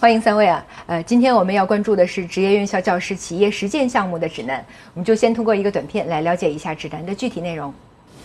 欢迎三位啊。今天我们要关注的是职业院校教师企业实践项目的指南，我们就先通过一个短片来了解一下指南的具体内容。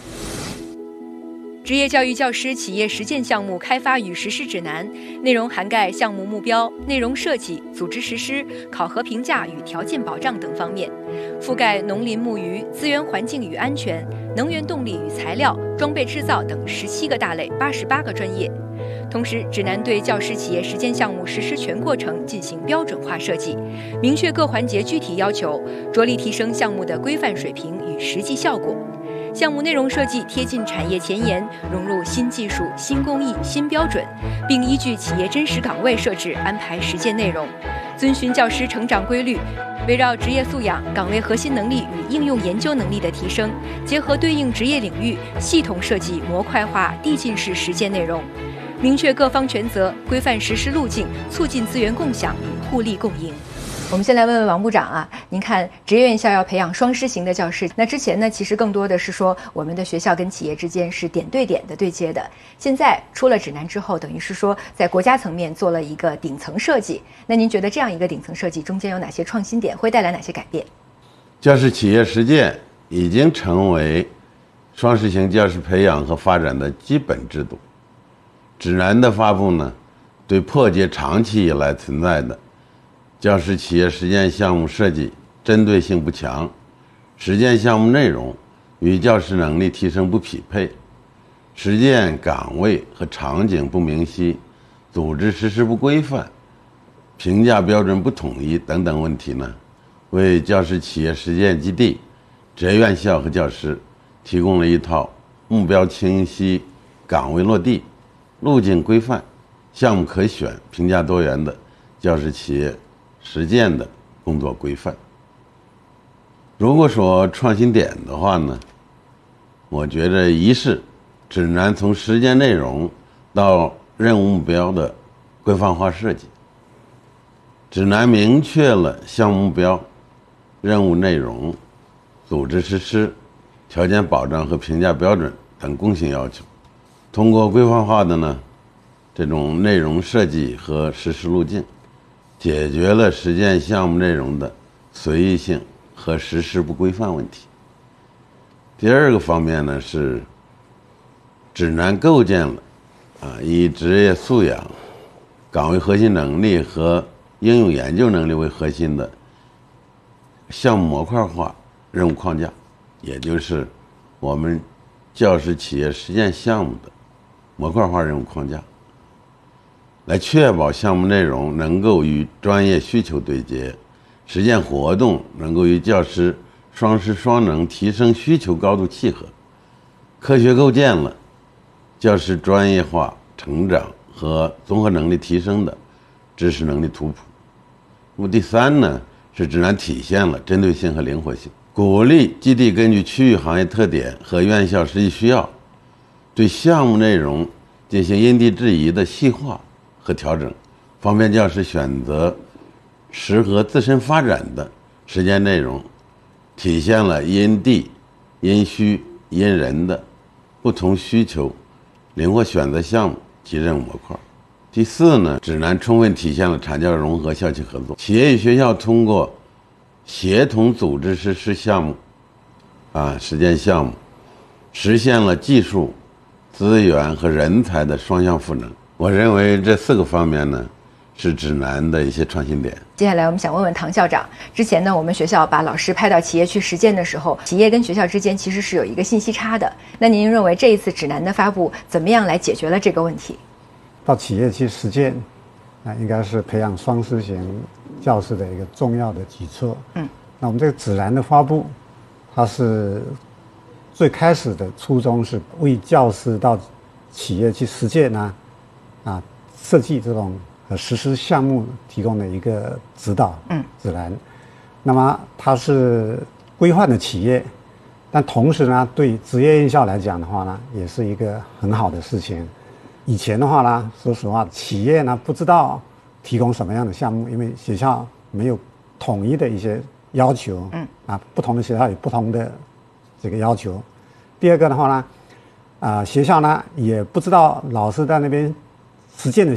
职业教育教师企业实践项目开发与实施指南内容涵盖项目目标、内容设计、组织实施、考核评价与条件保障等方面，覆盖农林牧渔、资源环境与安全、能源动力与材料、装备制造等17个大类、88个专业。同时，指南对教师企业实践项目实施全过程进行标准化设计，明确各环节具体要求，着力提升项目的规范水平与实际效果。项目内容设计贴近产业前沿，融入新技术、新工艺、新标准，并依据企业真实岗位设置安排实践内容，遵循教师成长规律，围绕职业素养、岗位核心能力与应用研究能力的提升，结合对应职业领域，系统设计模块化递进式实践内容，明确各方权责，规范实施路径，促进资源共享与互利共赢。我们先来问问王部长啊，您看职业院校要培养双师型的教师，那之前呢，其实更多的是说我们的学校跟企业之间是点对点的对接的，现在出了指南之后，等于是说在国家层面做了一个顶层设计，那您觉得这样一个顶层设计中间有哪些创新点，会带来哪些改变？ 教师企业实践已经成为双师型教师培养和发展的基本制度。指南的发布呢，对破解长期以来存在的教师企业实践项目设计针对性不强，实践项目内容与教师能力提升不匹配，实践岗位和场景不明晰，组织实施不规范，评价标准不统一等等问题呢，为教师企业实践基地、职业院校和教师提供了一套目标清晰、岗位落地、路径规范、项目可选、评价多元的教师企业实践的工作规范。如果说创新点的话呢，我觉得一是指南从实践内容到任务目标的规范化设计，指南明确了项目目标、任务内容、组织实施、条件保障和评价标准等共性要求，通过规范化的呢这种内容设计和实施路径，解决了实践项目内容的随意性和实施不规范问题。第二个方面呢，是指南构建了以职业素养、岗位核心能力和应用研究能力为核心的项目模块化任务框架，也就是我们教师企业实践项目的模块化任务框架，来确保项目内容能够与专业需求对接，实践活动能够与教师双师双能提升需求高度契合，科学构建了教师专业化成长和综合能力提升的知识能力图谱。那么第三呢，是指南体现了针对性和灵活性，鼓励基地根据区域行业特点和院校实际需要，对项目内容进行因地制宜的细化和调整，方便教师选择适合自身发展的实践内容，体现了因地、因需、因人的不同需求，灵活选择项目及任务模块。第四呢，指南充分体现了产教融合、校企合作，企业与学校通过协同组织实施项目实践项目，实现了技术、资源和人才的双向赋能。我认为这4个方面呢，是指南的一些创新点。 接下来我们想问问唐校长，之前呢，我们学校把老师派到企业去实践的时候，企业跟学校之间其实是有一个信息差的。那您认为这一次指南的发布，怎么样来解决了这个问题？ 到企业去实践，应该是培养双师型教师的一个重要的举措。那我们这个指南的发布，它是最开始的初衷是为教师到企业去实践设计这种实施项目提供的一个指导指南。那么它是规范的企业，但同时呢，对职业院校来讲的话呢，也是一个很好的事情。以前的话呢，说实话，企业呢不知道提供什么样的项目，因为学校没有统一的一些要求。不同的学校有不同的这个要求。第二个的话呢，学校呢也不知道老师在那边实践的